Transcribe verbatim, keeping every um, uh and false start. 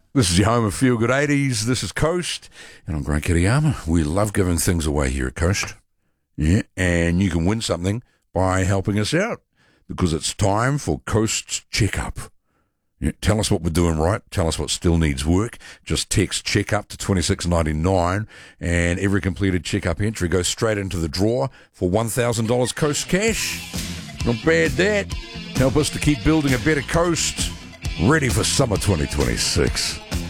This is your home of Feel Good eighties. This is Coast, and I'm Grant Kiriyama. We love giving things away here at Coast. Yeah, and you can win something by helping us out, because it's time for Coast's Checkup. Yeah, tell us what we're doing right. Tell us what still needs work. Just text Checkup to twenty-six ninety-nine, and every completed Checkup entry goes straight into the draw for one thousand dollars Coast cash. Not bad, that. Help us to keep building a better Coast. Ready for summer twenty twenty-six.